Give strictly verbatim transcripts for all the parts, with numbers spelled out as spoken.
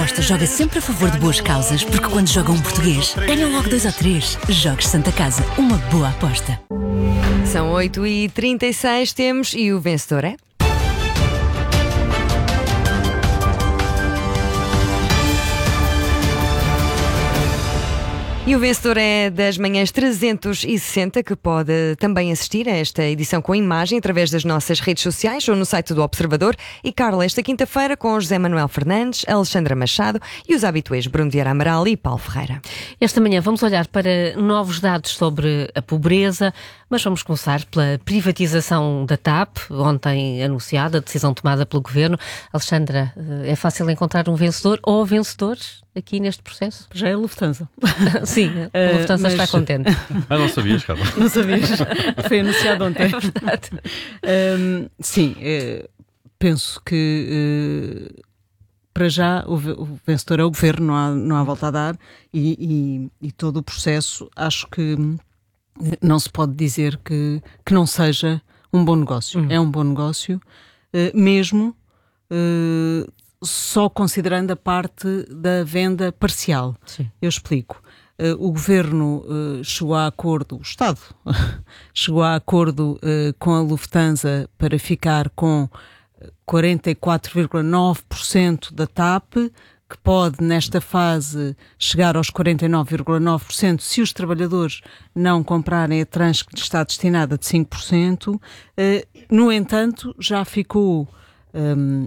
Aposta joga sempre a favor de boas causas, porque quando joga um português, ganham logo dois ou três. Jogos Santa Casa, uma boa aposta. São oito e trinta e seis, temos e o vencedor é? E o vencedor é das manhãs trezentos e sessenta, que pode também assistir a esta edição com imagem através das nossas redes sociais ou no site do Observador. E Carla, esta quinta-feira com José Manuel Fernandes, Alexandra Machado e os habituês Bruno Vieira Amaral e Paulo Ferreira. Esta manhã vamos olhar para novos dados sobre a pobreza, mas vamos começar pela privatização da T A P, ontem anunciada, a decisão tomada pelo Governo. Alexandra, é fácil encontrar um vencedor ou vencedores aqui neste processo? Já é a Lufthansa. Sim, a Lufthansa uh, mas... está contente. Ah, não sabias, Carla? Não sabias. Foi anunciado ontem. É verdade. Um, sim, uh, penso que uh, para já o, o vencedor é o Governo, não há, não há volta a dar, e, e, e todo o processo acho que não se pode dizer que, que não seja um bom negócio. Hum. É um bom negócio, uh, mesmo uh, só considerando a parte da venda parcial. Sim. Eu explico. Uh, o Governo uh, chegou a acordo, o Estado chegou a acordo uh, com a Lufthansa para ficar com quarenta e quatro vírgula nove por cento da T A P, que pode nesta fase chegar aos quarenta e nove vírgula nove por cento se os trabalhadores não comprarem a tranche que lhes está destinada de cinco por cento. Uh, no entanto, já ficou Um,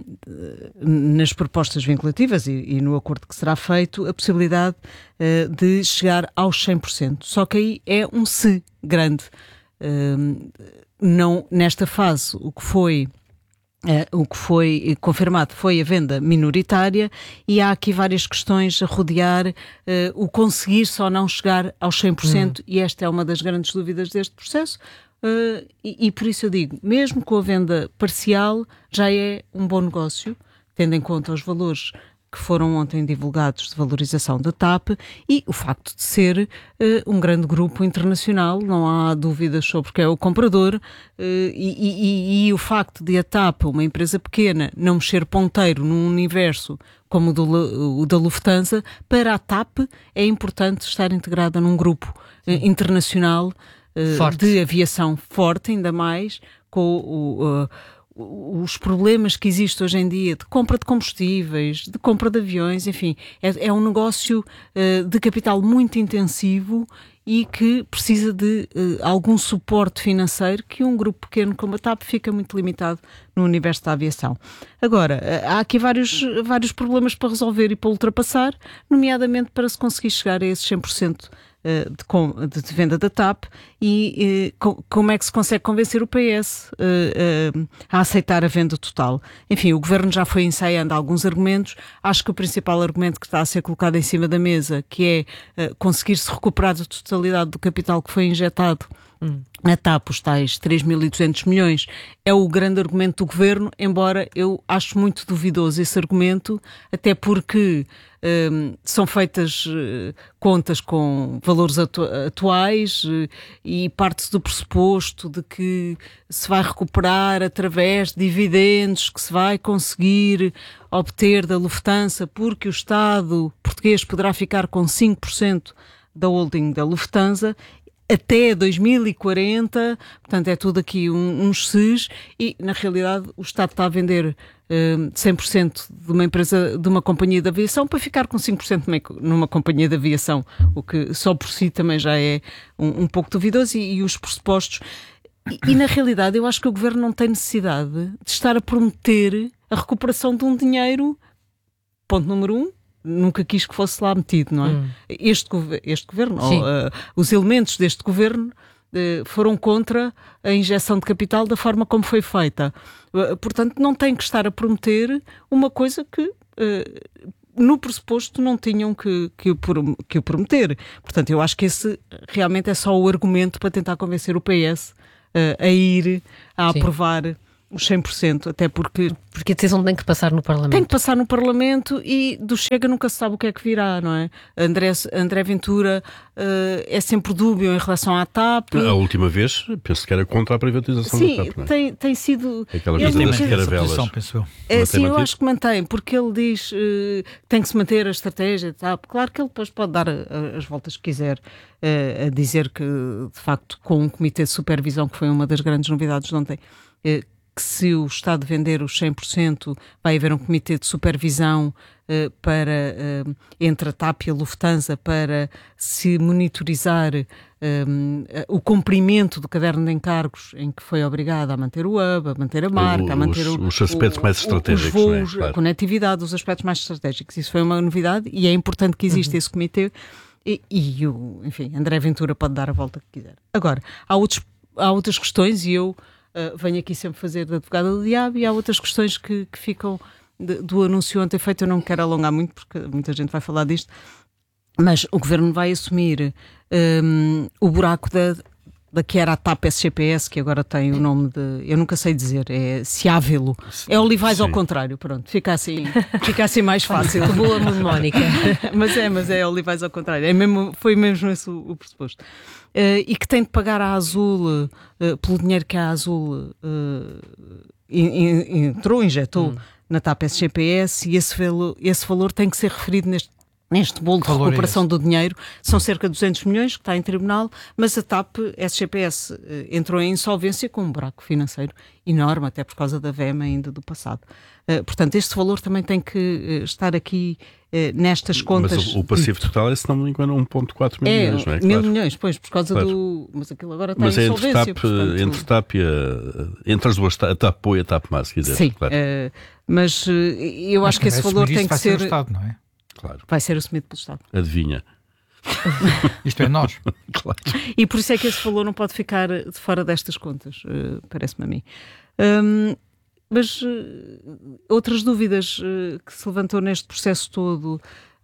nas propostas vinculativas e, e no acordo que será feito a possibilidade uh, de chegar aos cem por cento. Só que aí é um se grande. Um, não, nesta fase o que foi uh, o que foi confirmado foi a venda minoritária, e há aqui várias questões a rodear uh, o conseguir só não chegar aos cem por cento, uhum. E esta é uma das grandes dúvidas deste processo. Uh, e, e por isso eu digo, mesmo com a venda parcial, já é um bom negócio, tendo em conta os valores que foram ontem divulgados de valorização da T A P e o facto de ser uh, um grande grupo internacional, não há dúvidas sobre quem é o comprador, uh, e, e, e o facto de a T A P, uma empresa pequena, não mexer ponteiro num universo como o, do, o da Lufthansa, para a T A P é importante estar integrada num grupo uh, internacional Forte. de aviação forte, ainda mais com o, o, os problemas que existem hoje em dia de compra de combustíveis, de compra de aviões, enfim, é, é um negócio uh, de capital muito intensivo e que precisa de uh, algum suporte financeiro que um grupo pequeno como a T A P fica muito limitado no universo da aviação. Agora, uh, há aqui vários, vários problemas para resolver e para ultrapassar, nomeadamente para se conseguir chegar a esses cem por cento De, de venda da T A P e eh, como é que se consegue convencer o P S eh, eh, a aceitar a venda total. Enfim, o Governo já foi ensaiando alguns argumentos. Acho que o principal argumento que está a ser colocado em cima da mesa, que é eh, conseguir-se recuperar a totalidade do capital que foi injetado hum. na T A P, os tais três mil e duzentos milhões, é o grande argumento do Governo, embora eu acho muito duvidoso esse argumento, até porque Um, são feitas uh, contas com valores atu- atuais uh, e parte-se do pressuposto de que se vai recuperar através de dividendos que se vai conseguir obter da Lufthansa, porque o Estado português poderá ficar com cinco por cento da holding da Lufthansa até dois mil e quarenta, portanto é tudo aqui um, uns ses, e na realidade o Estado está a vender uh, cem por cento de uma empresa, de uma companhia de aviação, para ficar com cinco por cento numa companhia de aviação, o que só por si também já é um, um pouco duvidoso, e, e os pressupostos. E, e na realidade eu acho que o Governo não tem necessidade de estar a prometer a recuperação de um dinheiro, ponto número um, nunca quis que fosse lá metido, não é? Hum. Este, este governo, ou, uh, os elementos deste governo uh, foram contra a injeção de capital da forma como foi feita. Uh, portanto, não tem que estar a prometer uma coisa que, uh, no pressuposto, não tinham que, que, o, que o prometer. Portanto, eu acho que esse realmente é só o argumento para tentar convencer o P S uh, a ir a Sim. aprovar os cem por cento, até porque... Porque a decisão tem que passar no Parlamento. Tem que passar no Parlamento e do Chega nunca se sabe o que é que virá, não é? André, André Ventura uh, é sempre dúbio em relação à TAP. A última vez, penso que era contra a privatização Sim, da TAP, não é? tem, tem sido... Aquela ele coisa das tem- caravelas. Pensou eu. É, sim, eu mantido? acho que mantém, porque ele diz uh, tem que se manter a estratégia e tal. Claro que ele depois pode dar a- a- as voltas que quiser, uh, a dizer que, de facto, com um comitê de supervisão, que foi uma das grandes novidades de ontem, uh, que se o Estado vender os cem por cento vai haver um comitê de supervisão uh, para, uh, entre a TAP e a Lufthansa para se monitorizar um, o cumprimento do caderno de encargos em que foi obrigada a manter o hub, a manter a marca, a manter Os- o, os aspectos mais o- estratégicos, os voos, não é? Claro. a conectividade, os aspectos mais estratégicos. Isso foi uma novidade e é importante que exista esse comitê e, e o, enfim, André Ventura pode dar a volta que quiser. Agora, há, outros, há outras questões e eu uh, venho aqui sempre fazer de advogada do diabo e há outras questões que, que ficam de, do anúncio ontem feito. Eu não quero alongar muito porque muita gente vai falar disto, mas o Governo vai assumir um, o buraco da, da que era a TAP S G P S, que agora tem o nome de, eu nunca sei dizer, é Ciávelo. É Olivais ao Sim. contrário, pronto, fica assim, fica assim mais fácil. Boa mnemónica. mas é, mas é Olivais ao contrário. É mesmo, foi mesmo esse o, o pressuposto. Uh, e que tem de pagar à Azul, uh, pelo dinheiro que a Azul uh, in, in, entrou, injetou hum. na TAP S G P S, e esse valor, esse valor tem que ser referido neste, neste bolo de Valor recuperação é do dinheiro. São cerca de duzentos milhões que está em tribunal, mas a TAP S G P S uh, entrou em insolvência com um buraco financeiro enorme, até por causa da V E M ainda do passado. Uh, portanto, este valor também tem que uh, estar aqui uh, nestas contas. Mas o, o passivo total é, se não me engano, um vírgula quatro mil É, milhões, não é? mil Claro. milhões, pois, por causa Claro. do... Mas aquilo agora está Mas em é entre insolvência, TAP, portanto... entre TAP e a, entre as duas, a TAP Pô e a TAP Mas, se quiser. Sim, Claro. uh, mas uh, eu Mas acho que quem esse vai valor assumir tem isso que vai ser... o Estado, não é? Claro. Vai ser assumido pelo Estado. Adivinha. Isto é nós. Claro. E por isso é que esse valor não pode ficar de fora destas contas, uh, parece-me a mim. Um, mas uh, outras dúvidas uh, que se levantou neste processo todo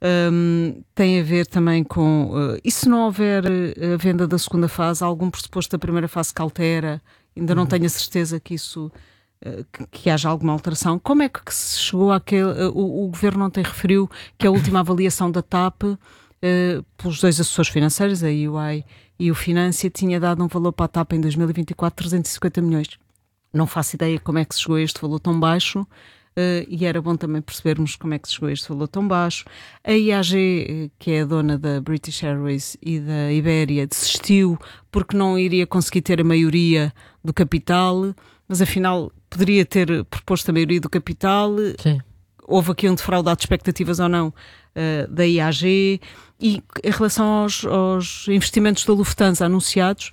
um, têm a ver também com... Uh, e se não houver uh, a venda da segunda fase, há algum pressuposto da primeira fase que altera? Ainda não tenho a certeza que isso... Uh, que, que haja alguma alteração. Como é que se chegou àquele... Uh, o, o Governo ontem referiu que a última avaliação da TAP... Uh, pelos dois assessores financeiros, a U I e o Finância, tinha dado um valor para a TAP em dois mil e vinte e quatro de trezentos e cinquenta milhões. Não faço ideia como é que se chegou a este valor tão baixo, uh, e era bom também percebermos como é que se chegou a este valor tão baixo. A I A G, que é a dona da British Airways e da Ibéria, desistiu porque não iria conseguir ter a maioria do capital, mas afinal poderia ter proposto a maioria do capital. Sim. Houve aqui um defraudado de expectativas ou não uh, da I A G. E em relação aos, aos investimentos da Lufthansa anunciados,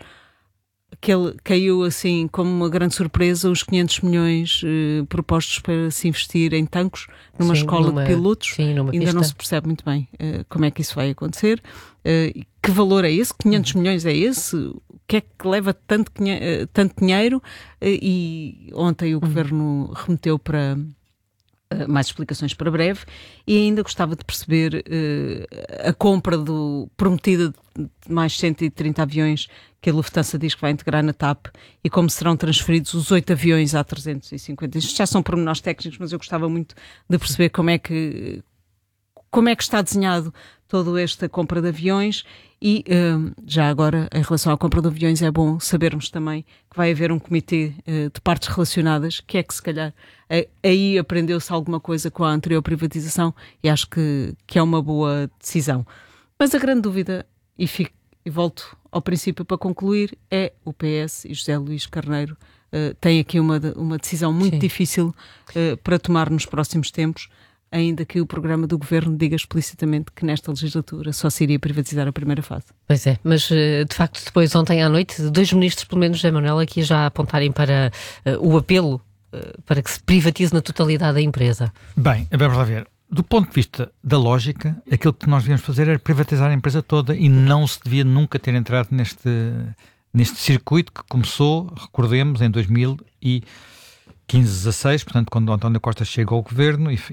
que ele caiu assim como uma grande surpresa, os quinhentos milhões uh, propostos para se investir em tanques numa Sim, escola numa- de pilotos. sim, numa Ainda pista. não se percebe muito bem uh, como é que isso vai acontecer. Uh, que valor é esse? quinhentos milhões é esse? O que é que leva tanto, quinhe- uh, tanto dinheiro? Uh, e ontem o Governo remeteu para... Uh, mais explicações para breve, e ainda gostava de perceber uh, a compra do, prometida de mais cento e trinta aviões que a Lufthansa diz que vai integrar na TAP e como serão transferidos os oito aviões A trezentos e cinquenta. Isto já são pormenores técnicos, mas eu gostava muito de perceber como é que, como é que está desenhado toda esta compra de aviões. E uh, já agora, em relação à compra de aviões, é bom sabermos também que vai haver um comitê uh, de partes relacionadas, que é que se calhar uh, aí aprendeu-se alguma coisa com a anterior privatização, e acho que, que é uma boa decisão. Mas a grande dúvida, e, fico, e volto ao princípio para concluir, é o P S e José Luís Carneiro uh, têm aqui uma, uma decisão muito Sim. difícil uh, para tomar nos próximos tempos, ainda que o programa do Governo diga explicitamente que nesta legislatura só se iria privatizar a primeira fase. Pois é, mas de facto depois ontem à noite, dois ministros, pelo menos José Manuel, aqui já apontarem para uh, o apelo uh, para que se privatize na totalidade a empresa. Bem, vamos lá ver. Do ponto de vista da lógica, aquilo que nós devíamos fazer era privatizar a empresa toda e não se devia nunca ter entrado neste, neste circuito que começou, recordemos, em dois mil e quinze, dezasseis, portanto, quando o António Costa chega ao governo e,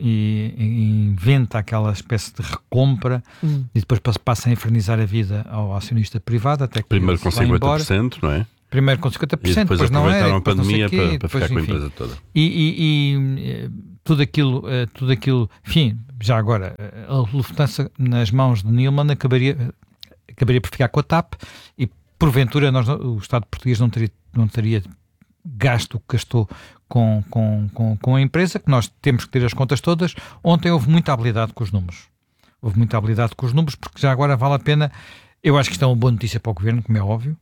e, e inventa aquela espécie de recompra hum. e depois passa a infernizar a vida ao acionista privado até que primeiro com cinquenta por embora. cento, não é? primeiro com cinquenta por cento, e depois, depois não era, aproveitaram a pandemia quê, para, para depois, ficar com a enfim. empresa toda. E, e, e tudo aquilo, tudo aquilo, enfim, já agora, a Lufthansa nas mãos de Neilman acabaria, acabaria por ficar com a TAP e porventura nós, o Estado português não teria, não teria gasto o que gastou com, com, com, com a empresa, que nós temos que ter as contas todas. Ontem houve muita habilidade com os números. Houve muita habilidade com os números, porque já agora vale a pena. Eu acho que isto é uma boa notícia para o Governo, como é óbvio,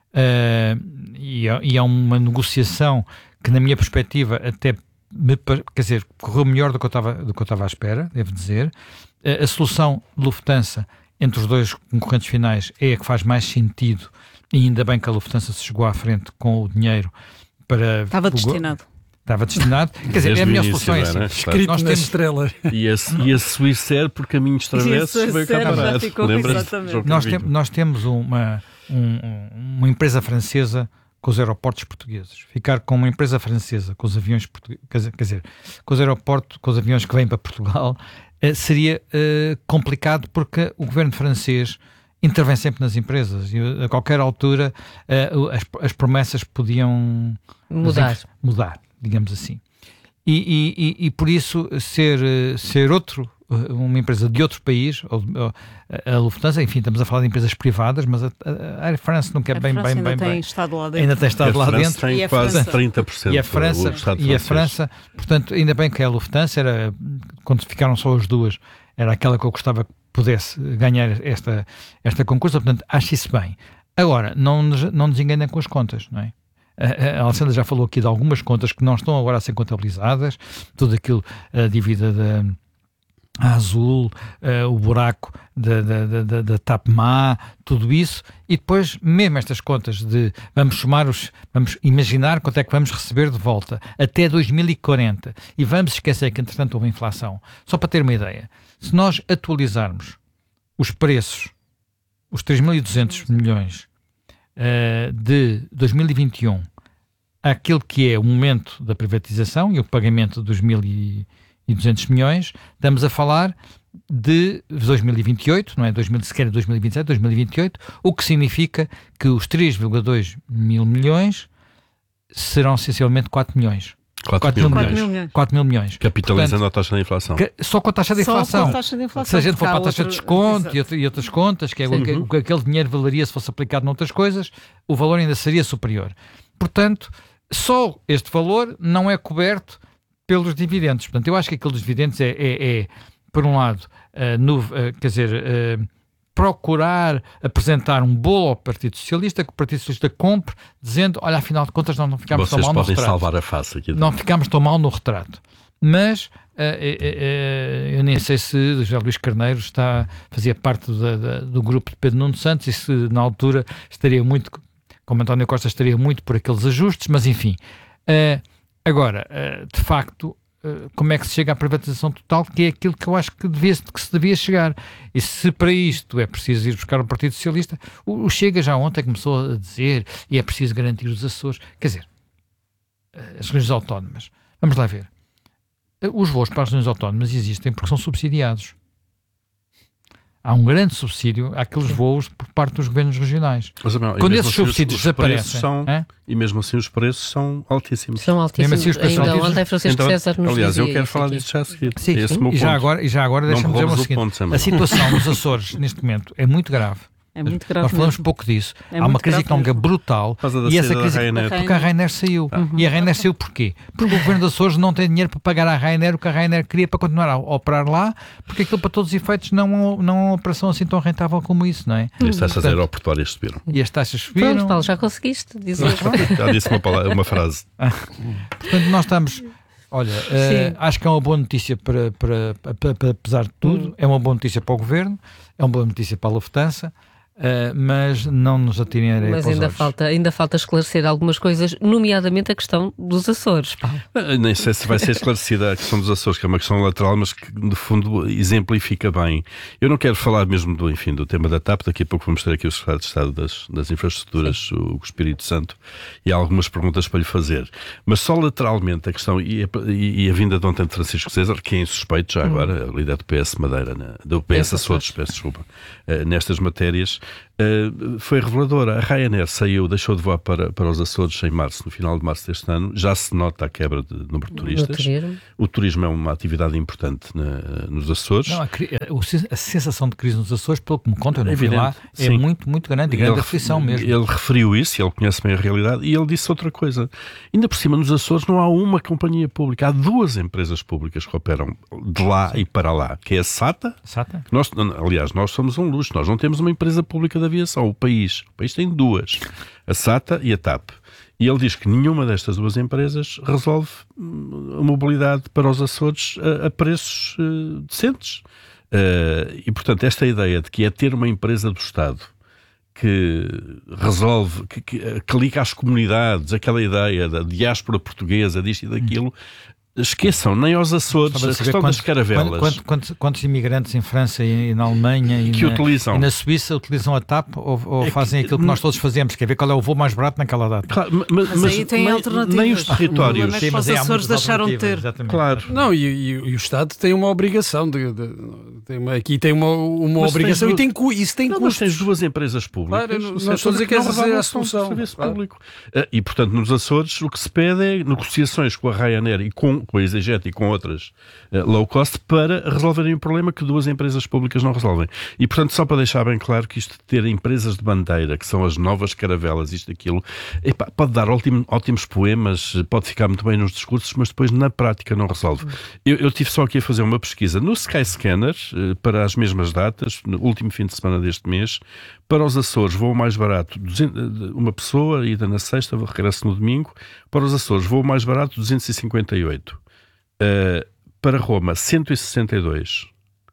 uh, e, é, e é uma negociação que, na minha perspectiva, até me, quer dizer, correu melhor do que eu estava, do que eu estava à espera, devo dizer. Uh, a solução de Lufthansa entre os dois concorrentes finais é a que faz mais sentido, e ainda bem que a Lufthansa se chegou à frente com o dinheiro para... Estava destinado. Estava destinado. Quer dizer, Desde é a melhor início, solução. É assim. né? Escrito Nós nas temos... estrelas. E a, e a Swissair, por caminhos travessos, veio cá parar. Exatamente. Nós, tem, nós temos uma, um, uma empresa francesa com os aeroportos portugueses. Ficar com uma empresa francesa com os aviões portugueses, quer dizer, com os aeroportos, com os aviões que vêm para Portugal, eh, seria eh, complicado, porque o governo francês intervém sempre nas empresas e a qualquer altura uh, as, as promessas podiam mudar, mudar, digamos assim. E, e, e, e por isso ser, ser outro, uma empresa de outro país, ou, ou, a Lufthansa, enfim, estamos a falar de empresas privadas, mas a, a Air France não quer bem, bem, ainda bem, tem bem. Estado lá dentro. Ainda tem estado lá dentro. Tem e a quase França. trinta por cento. E a França, o Estado e a francês. França, portanto, ainda bem que a Lufthansa era, quando ficaram só as duas, era aquela que eu gostava que pudesse ganhar esta, esta concurso, portanto, acho isso bem. Agora, não nos, não nos enganem com as contas, não é? A, a Alessandra já falou aqui de algumas contas que não estão agora a ser contabilizadas, tudo aquilo, a dívida da a Azul, uh, o buraco da, da, da, da TAP-Má, tudo isso, e depois mesmo estas contas de vamos somar os, vamos imaginar quanto é que vamos receber de volta até dois mil e quarenta, e vamos esquecer que entretanto houve inflação. Só para ter uma ideia, se nós atualizarmos os preços, os três mil e duzentos milhões uh, de dois mil e vinte e um àquilo que é o momento da privatização e o pagamento dos mil e duzentos milhões, estamos a falar de dois mil e vinte e oito, não é dois mil, sequer dois mil e vinte e sete, dois mil e vinte e oito, o que significa que os três vírgula dois mil milhões serão essencialmente quatro milhões. quatro mil milhões. quatro mil milhões. Capitalizando Portanto, a taxa de inflação. Que, só com a taxa de só inflação. Com a taxa de inflação. Se a gente for para a taxa outro... de desconto e, outra, e outras contas, que é o que, o que aquele dinheiro valeria se fosse aplicado noutras coisas, o valor ainda seria superior. Portanto, só este valor não é coberto pelos dividendos. Portanto, eu acho que aquele dos dividendos é, é, é por um lado, uh, no, uh, quer dizer, uh, procurar apresentar um bolo ao Partido Socialista, que o Partido Socialista compre, dizendo, olha, afinal de contas, não, não ficámos Vocês tão mal no retrato. Vocês podem salvar a face aqui. Não ficámos tão mal no retrato. Mas uh, uh, uh, eu nem sei se o José Luís Carneiro está, fazia parte da, da, do grupo de Pedro Nuno Santos, e se na altura estaria muito, como António Costa, estaria muito por aqueles ajustes, mas enfim... Uh, Agora, de facto, como é que se chega à privatização total, que é aquilo que eu acho que, devia, que se devia chegar. E se para isto é preciso ir buscar o Partido Socialista, o Chega já ontem começou a dizer, e é preciso garantir os Açores, quer dizer, as regiões autónomas. Vamos lá ver. Os voos para as regiões autónomas existem porque são subsidiados. Há um grande subsídio àqueles voos por parte dos governos regionais. Mas, não, Quando esses assim, subsídios desaparecem... São, e mesmo assim os preços são altíssimos. São altíssimos. Assim, os preços Ainda altíssimos. ontem Francisco então, César nos aliás, eu quero isso falar aqui. disso já a seguir. Sim, Esse sim. E, já agora, e já agora deixa-me dizer o seguinte. A situação nos Açores, neste momento, é muito grave. É muito grave. Nós falamos mesmo. pouco disso. É Há uma crise económica brutal. E essa crise Ryanair. porque a Ryanair saiu. Uhum. E a Ryanair saiu porquê? Porque o governo dos Açores não tem dinheiro para pagar à Ryanair o que a Ryanair queria para continuar a operar lá, porque aquilo, para todos os efeitos, não, não é uma operação assim tão rentável como isso, não é? E as taxas aeroportuárias subiram. E as taxas subiram. Pronto, Paulo, já conseguiste dizer. Já disse uma, palavra, uma frase. Portanto, nós estamos... Olha, uh, acho que é uma boa notícia para, para, para, para apesar de tudo, hum. é uma boa notícia para o governo, é uma boa notícia para a Lufthansa. Uh, mas não nos atirem areia Mas para os ainda olhos. falta, ainda falta esclarecer algumas coisas, nomeadamente a questão dos Açores, Paulo. Nem sei se vai ser esclarecida a questão dos Açores, que é uma questão lateral, mas que de fundo exemplifica bem. Eu não quero falar mesmo do, enfim, do tema da TAP, daqui a pouco vamos ter aqui o Secretário de Estado das, das Infraestruturas, o, o Espírito Santo, e há algumas perguntas para lhe fazer. Mas só lateralmente a questão, e a, e a vinda de ontem de Francisco César, que é insuspeito já agora, hum. líder do P S Madeira, né, do P S Açores, peço desculpa, uh, nestas matérias. uh, foi reveladora. A Ryanair saiu, deixou de voar para, para os Açores em março, no final de março deste ano. Já se nota a quebra de número de turistas. turismo. O turismo é uma atividade importante na, nos Açores. Não, a, a sensação de crise nos Açores, pelo que me contam, eu não fui lá, é sim. muito, muito grande, e grande aflição mesmo. Ele referiu isso, ele conhece bem a realidade, e ele disse outra coisa. Ainda por cima, nos Açores não há uma companhia pública, há duas empresas públicas que operam de lá sim. e para lá, que é a SATA. SATA? Nós, aliás, nós somos um luxo, nós não temos uma empresa pública de aviação, o país. O país tem duas, a SATA e a TAP. E ele diz que nenhuma destas duas empresas resolve a mobilidade para os Açores a, a preços uh, decentes. Uh, e, portanto, esta ideia de que é ter uma empresa do Estado que resolve, que, que, que liga às comunidades, aquela ideia da diáspora portuguesa, disto e daquilo, esqueçam, nem aos Açores, a questão quantos, das caravelas. Quantos, quantos, quantos imigrantes em França e, e na Alemanha e, que na, utilizam. e na Suíça utilizam a TAP ou, ou é fazem que, aquilo que nós todos fazemos, quer ver qual é o voo mais barato naquela data? Claro, mas, mas, mas aí tem nem, alternativas. Nem os territórios. Sim, mas os Açores deixaram de ter. Exatamente. Claro. Não, e, e, e o Estado tem uma obrigação. De, de, tem uma, aqui tem uma, uma obrigação duas, e tem, isso tem não, custos. Mas tens duas empresas públicas. Claro, não, não estou a dizer que essa é a solução. Serviço claro. público. E, portanto, nos Açores, o que se pede é negociações com a Ryanair e com, com a EasyJet e com outras uh, low cost para resolverem o problema que duas empresas públicas não resolvem. E, portanto, só para deixar bem claro que isto de ter empresas de bandeira, que são as novas caravelas, isto, aquilo, epá, pode dar ótimo, ótimos poemas, pode ficar muito bem nos discursos, mas depois na prática não resolve. Eu, eu tive só aqui a fazer uma pesquisa no Skyscanner, uh, para as mesmas datas, no último fim de semana deste mês, para os Açores, voo mais barato, uma pessoa, ida na sexta, regresso no domingo. Para os Açores, voo mais barato, duzentos e cinquenta e oito. Uh, para Roma, cento e sessenta e dois.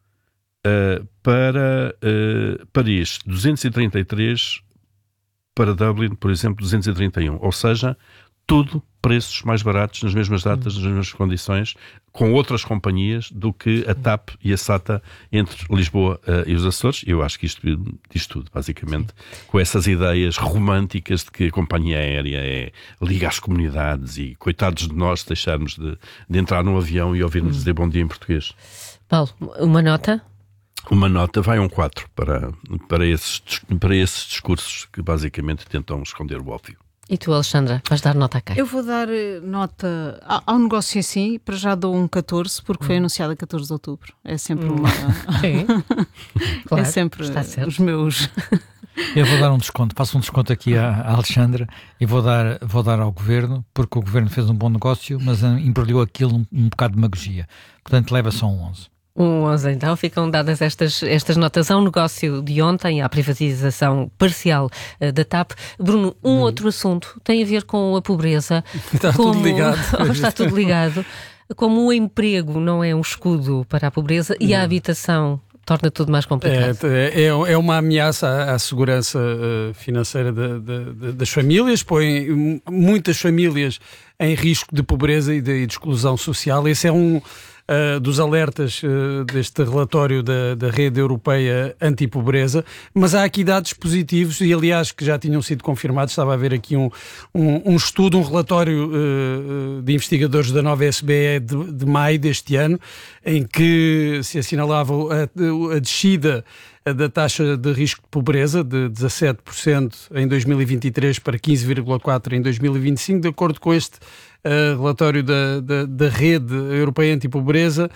Uh, para uh, Paris, duzentos e trinta e três. Para Dublin, por exemplo, duzentos e trinta e um. Ou seja, tudo preços mais baratos, nas mesmas datas, nas mesmas condições, com outras companhias do que a TAP e a SATA entre Lisboa uh, e os Açores. Eu acho que isto diz tudo, basicamente, sim. com essas ideias românticas de que a companhia aérea é liga às comunidades e coitados de nós deixarmos de, de entrar num avião e ouvirmos hum. dizer bom dia em português. Paulo, uma nota? Uma nota vai um quatro para, para, esses, para esses discursos que basicamente tentam esconder o óbvio. E tu, Alexandra, vais dar nota a quem? Eu vou dar nota ao negócio em si, para já dou um catorze, porque foi anunciado a catorze de outubro. É sempre uma... Sim. Claro, é sempre os meus... Eu vou dar um desconto, faço um desconto aqui à Alexandra e vou dar, vou dar ao Governo, porque o Governo fez um bom negócio, mas embrulhou aquilo um, um bocado de demagogia. Portanto, leva só um onze. Um onze, então, ficam dadas estas, estas notas ao negócio de ontem, à privatização parcial uh, da TAP. Bruno, um hum. outro assunto tem a ver com a pobreza. Está como... tudo ligado. Está tudo ligado. Como o emprego não é um escudo para a pobreza e a habitação torna tudo mais complicado. É, é, é uma ameaça à, à segurança uh, financeira de, de, de, das famílias, põe muitas famílias em risco de pobreza e de, de exclusão social. Esse é um... Uh, dos alertas uh, deste relatório da, da Rede Europeia Antipobreza, mas há aqui dados positivos e, aliás, que já tinham sido confirmados. Estava a ver aqui um, um, um estudo, um relatório uh, de investigadores da nova S B E de, de maio deste ano, em que se assinalava a, a descida da taxa de risco de pobreza de dezassete por cento em dois mil e vinte e três para quinze vírgula quatro por cento em dois mil e vinte e cinco, de acordo com este Uh, relatório da, da, da Rede Europeia Antipobreza.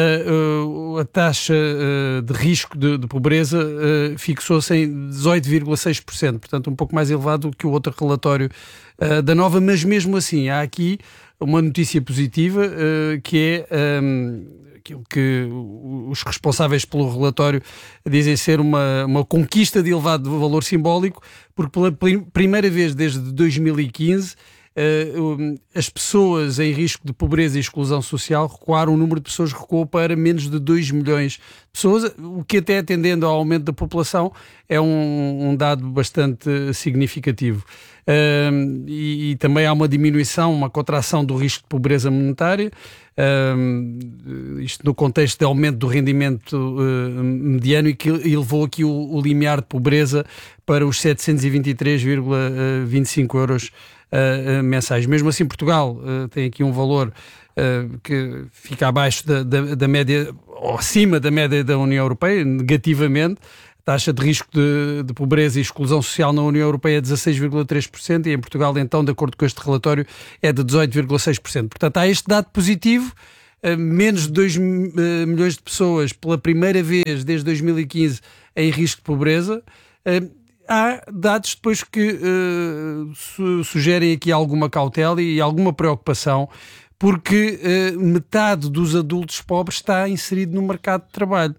Uh, uh, a taxa uh, de risco de, de pobreza uh, fixou-se em dezoito vírgula seis por cento, portanto um pouco mais elevado que o outro relatório uh, da Nova, mas mesmo assim há aqui uma notícia positiva, uh, que é um, aquilo que os responsáveis pelo relatório dizem ser uma, uma conquista de elevado valor simbólico, porque pela primeira vez desde dois mil e quinze Uh, as pessoas em risco de pobreza e exclusão social recuaram, o número de pessoas recuou para menos de dois milhões de pessoas, o que até atendendo ao aumento da população é um, um dado bastante significativo. Uh, e, e também há uma diminuição, uma contração do risco de pobreza monetária, uh, isto no contexto de aumento do rendimento uh, mediano, e que elevou aqui o, o limiar de pobreza para os setecentos e vinte e três vírgula vinte e cinco euros Uh, uh, mensais. Mesmo assim, Portugal uh, tem aqui um valor uh, que fica abaixo da, da, da média, ou acima da média da União Europeia, negativamente. A taxa de risco de, de pobreza e exclusão social na União Europeia é dezasseis vírgula três por cento e em Portugal, então, de acordo com este relatório, é de dezoito vírgula seis por cento. Portanto, há este dado positivo, menos de dois milhões de pessoas pela primeira vez desde dois mil e quinze em risco de pobreza. Há dados depois que uh, su- sugerem aqui alguma cautela e alguma preocupação, porque uh, metade dos adultos pobres está inserido no mercado de trabalho.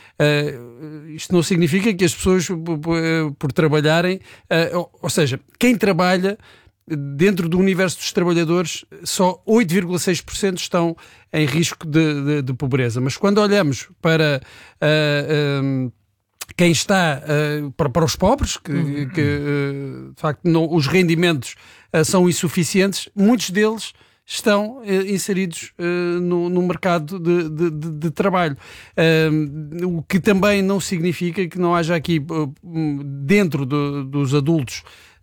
Uh, isto não significa que as pessoas, por, por trabalharem, uh, ou, ou seja, quem trabalha dentro do universo dos trabalhadores, só oito vírgula seis por cento estão em risco de, de, de pobreza. Mas quando olhamos para uh, um, quem está uh, para, para os pobres, que, que uh, de facto não, os rendimentos uh, são insuficientes, muitos deles estão uh, inseridos uh, no, no mercado de, de, de, de trabalho. Uh, o que também não significa que não haja aqui, uh, dentro do, dos adultos,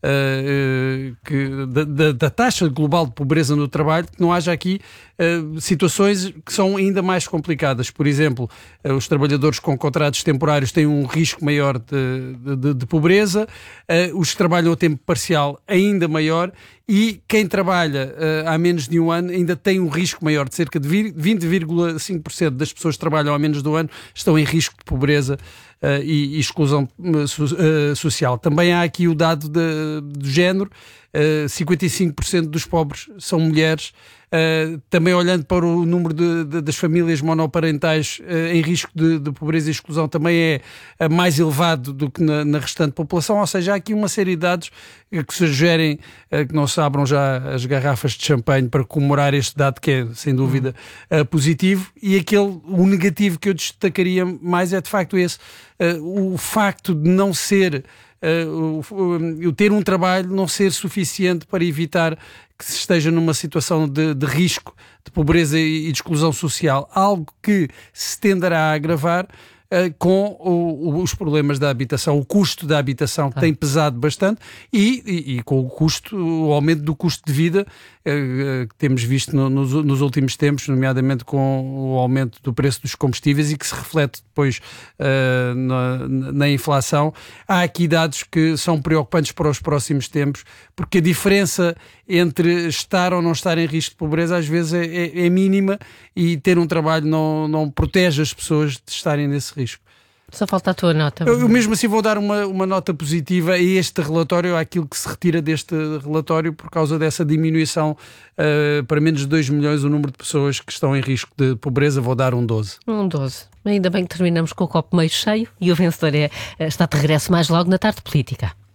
Uh, que, da, da, da taxa global de pobreza no trabalho, que não haja aqui uh, situações que são ainda mais complicadas. Por exemplo, uh, os trabalhadores com contratos temporários têm um risco maior de, de, de pobreza, uh, os que trabalham a tempo parcial ainda maior, e quem trabalha uh, há menos de um ano ainda tem um risco maior, de cerca de vinte vírgula cinco por cento das pessoas que trabalham há menos de um ano estão em risco de pobreza Uh, e, e exclusão uh, so, uh, social. Também há aqui o dado de, de género, uh, cinquenta e cinco por cento dos pobres são mulheres. Uh, também olhando para o número de, de, das famílias monoparentais uh, em risco de, de pobreza e exclusão, também é uh, mais elevado do que na, na restante população, ou seja, há aqui uma série de dados uh, que sugerem uh, que não se abram já as garrafas de champanhe para comemorar este dado, que é sem dúvida uh, positivo. E aquele, o negativo que eu destacaria mais é de facto esse, uh, o facto de não ser Uh, o, o ter um trabalho não ser suficiente para evitar que se esteja numa situação de, de risco, de pobreza e de exclusão social, algo que se tenderá a agravar uh, com o, o, os problemas da habitação, o custo da habitação que ah. tem pesado bastante e, e, e com o custo, o aumento do custo de vida uh, que temos visto no, nos, nos últimos tempos, nomeadamente com o aumento do preço dos combustíveis e que se reflete depois uh, na, na inflação. Há aqui dados que são preocupantes para os próximos tempos, porque a diferença entre estar ou não estar em risco de pobreza às vezes é, é, é mínima e ter um trabalho não, não protege as pessoas de estarem nesse risco. Só falta a tua nota. Eu, eu mesmo assim vou dar uma, uma nota positiva a este relatório, àquilo que se retira deste relatório por causa dessa diminuição uh, para menos de dois milhões o número de pessoas que estão em risco de pobreza. Vou dar um doze. Um doze. Ainda bem que terminamos com o copo meio cheio e o vencedor é, está de regresso mais logo na Tarde Política.